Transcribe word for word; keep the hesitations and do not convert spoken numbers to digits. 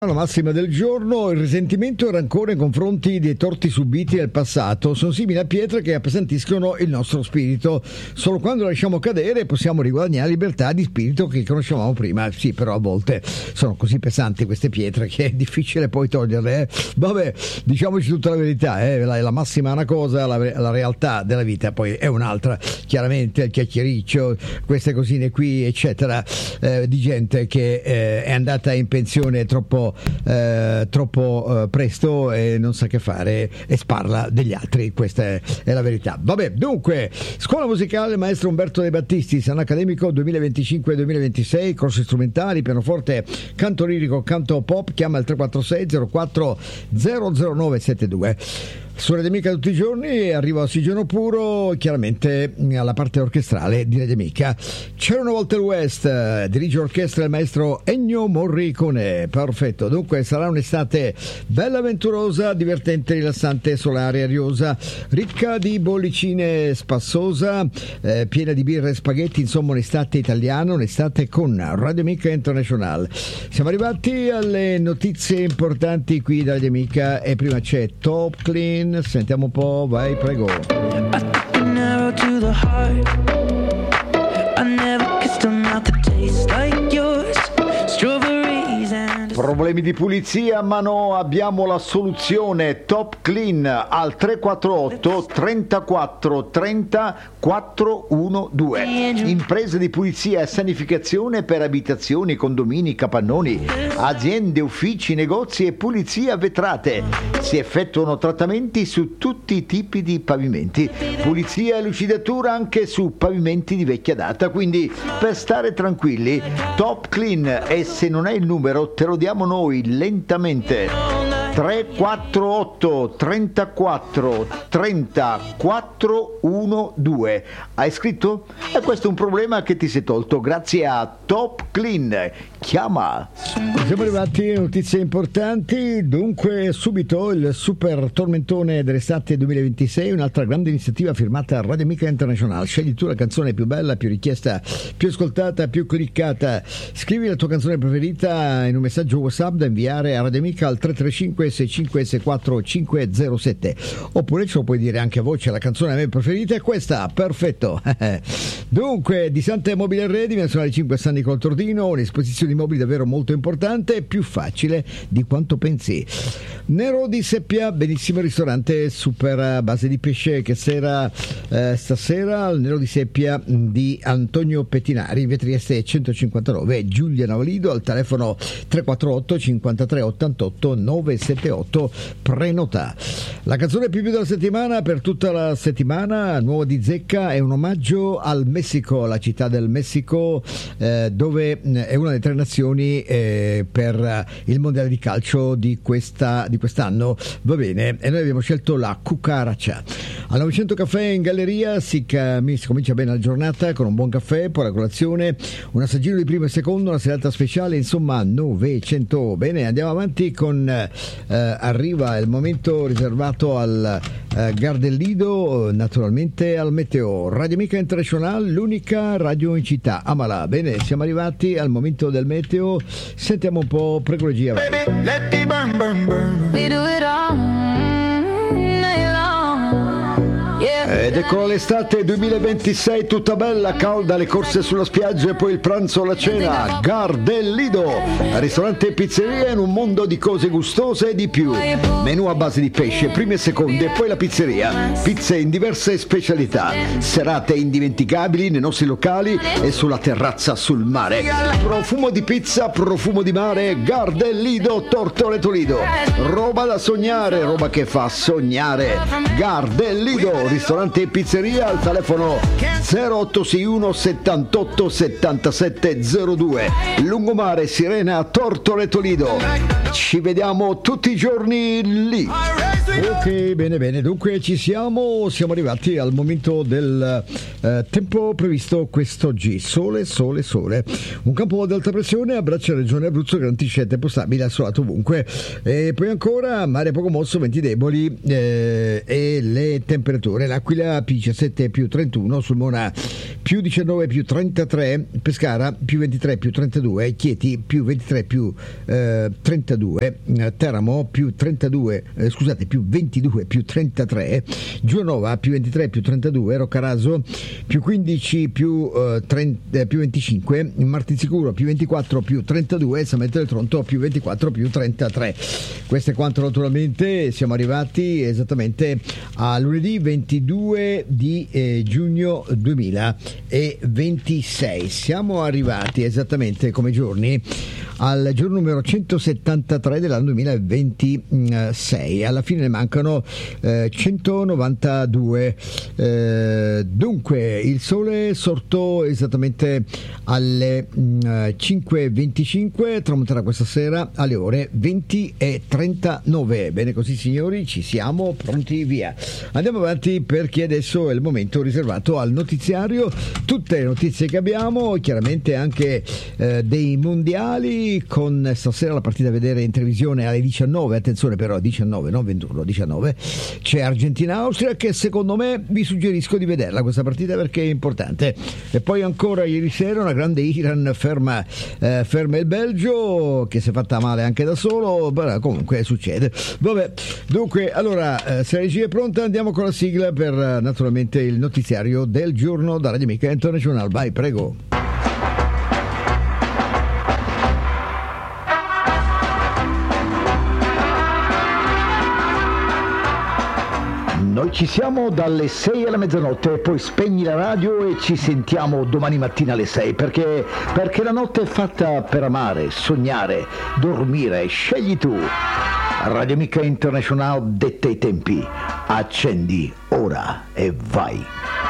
La massima del giorno: il risentimento e il rancore nei confronti dei torti subiti nel passato sono simili a pietre che appesantiscono il nostro spirito. Solo quando lasciamo cadere possiamo riguadagnare libertà di spirito che conoscevamo prima. Sì, però a volte sono così pesanti queste pietre che è difficile poi toglierle. Eh? Vabbè, diciamoci tutta la verità, eh? la, la massima è una cosa, la, la realtà della vita poi è un'altra. Chiaramente il chiacchiericcio, queste cosine qui, eccetera, eh, di gente che eh, è andata in pensione troppo Eh, troppo eh, presto e non sa che fare e sparla degli altri. Questa è, è la verità. Vabbè, dunque, scuola musicale maestro Umberto De Battisti, anno accademico duemilaventicinque duemilaventisei, corsi strumentali, pianoforte, canto lirico, canto pop. Chiama il tre quattro sei zero quattro zero zero nove sette due. Su Radio Amica tutti i giorni arriva Ossigeno Puro, chiaramente alla parte orchestrale di Radio Amica. C'era una volta il West, dirige l'orchestra il maestro Ennio Morricone. Perfetto, dunque sarà un'estate bella, avventurosa, divertente, rilassante, solare, ariosa, ricca di bollicine, spassosa, eh, piena di birre e spaghetti, insomma un'estate italiana, un'estate con Radio Amica International. Siamo arrivati alle notizie importanti qui da Radio Amica e prima c'è Top Clean. Sentiamo un po', vai, prego. Problemi di pulizia? Ma no, abbiamo la soluzione. Top Clean al tre quattro otto trentaquattro trenta quattrocentododici. Imprese di pulizia e sanificazione per abitazioni, condomini, capannoni, aziende, uffici, negozi e pulizia vetrate. Si effettuano trattamenti su tutti i tipi di pavimenti, pulizia e lucidatura anche su pavimenti di vecchia data. Quindi per stare tranquilli, Top Clean, e se non hai il numero te lo diamo noi lentamente. tre quattro otto trentaquattro trenta quattrocentododici. Hai scritto? E questo è un problema che ti sei tolto grazie a Top Clean. Chiama. Siamo arrivati a notizie importanti. Dunque subito il super tormentone dell'estate duemilaventisei, un'altra grande iniziativa firmata a Radio Amica International. Scegli tu la canzone più bella, più richiesta, più ascoltata, più cliccata. Scrivi la tua canzone preferita in un messaggio WhatsApp da inviare a Radio Amica al tre tre cinque sei cinque sei quattro cinque zero sette, oppure ce lo puoi dire anche a voce. La canzone a me preferita è questa. Perfetto. Dunque, di Sante Mobile Arredi, Nazionale cinque San Nicolò Tordino, un'esposizione di mobili davvero molto importante e più facile di quanto pensi. Nero di Seppia, benissimo ristorante super a base di pesce che sera eh, stasera al Nero di Seppia di Antonio Pettinari in via Trieste centocinquantanove, Giulia Navalido, al telefono tre quattro otto cinquantatré ottantotto novecentosettantotto. Prenota. La canzone più più della settimana per tutta la settimana, nuova di Zecca, è un omaggio al Messico, la città del Messico, eh, dove è una delle tre nazioni eh, per il mondiale di calcio di, questa, di quest'anno. Va bene, e noi abbiamo scelto la Cucaracha. Al novecento Caffè in galleria si, cam- si comincia bene la giornata con un buon caffè, poi la colazione, un assaggino di primo e secondo, una serata speciale, insomma novecento. Bene, andiamo avanti con eh, arriva il momento riservato al eh, Gardellino, naturalmente al meteo. Radio Amica International, l'unica radio in città. Amala. Bene, siamo arrivati al momento del meteo. Sentiamo un po', prego regia. Baby, let me burn, burn, burn. We do it all night long. Yeah. Ed ecco l'estate duemilaventisei tutta bella, calda, le corse sulla spiaggia e poi il pranzo o la cena. Gardellino, ristorante e pizzeria in un mondo di cose gustose e di più. Menù a base di pesce, prime e seconde, e poi la pizzeria. Pizze in diverse specialità. Serate indimenticabili nei nostri locali e sulla terrazza sul mare. Profumo di pizza, profumo di mare. Gardellino, Tortore Toledo. Roba da sognare, roba che fa sognare. Gardellino, ristorante e pizzeria, al telefono zero otto sei uno settantotto settantasette zero due, Lungomare, Sirena, Tortore Toledo. Ci vediamo tutti i giorni lì. Ok, bene bene, dunque ci siamo, siamo arrivati al momento del eh, tempo previsto quest'oggi. Sole, sole, sole. Un campo ad alta pressione abbraccia la regione Abruzzo, garantisce tempo stabile, assolato ovunque. E poi ancora mare poco mosso, venti deboli eh, e le temperature. L'Aquila più diciassette più trentuno, Sulmona più diciannove più trentatré, Pescara più ventitré più trentadue, Chieti più ventitré più eh, trentadue, Teramo più trentadue, eh, scusate, più ventidue più trentatré, Giovanova più ventitré più trentadue, Roccaraso più quindici più, eh, trenta, eh, più venticinque, Martinsicuro più ventiquattro più trentadue, Samento del Tronto più ventiquattro più trentatré. Questo è quanto, naturalmente siamo arrivati esattamente a lunedì ventidue di eh, giugno duemilaventisei. Siamo arrivati esattamente come giorni al giorno numero centosettantatré dell'anno duemilaventisei. Alla fine ne mancano eh, centonovantadue. Eh, dunque il sole sorto esattamente alle mh, cinque e venticinque, tramonterà questa sera alle ore venti e trentanove. Bene così signori, ci siamo pronti, via. Andiamo avanti perché adesso è il momento riservato al notiziario, tutte le notizie che abbiamo, chiaramente anche eh, dei mondiali, con stasera la partita a vedere in televisione alle diciannove, attenzione però diciannove, non ventuno, diciannove, c'è Argentina-Austria, che secondo me vi suggerisco di vederla questa partita perché è importante. E poi ancora ieri sera una grande Iran ferma, eh, ferma il Belgio, che si è fatta male anche da solo, però comunque succede. Vabbè, dunque allora eh, se la regia è pronta andiamo con la sigla per eh, naturalmente il notiziario del giorno da Radio Amica International. Vai, prego. Noi ci siamo dalle sei alla mezzanotte, poi spegni la radio e ci sentiamo domani mattina alle sei, perché, perché la notte è fatta per amare, sognare, dormire, scegli tu. Radio Amica International detta i tempi, accendi ora e vai.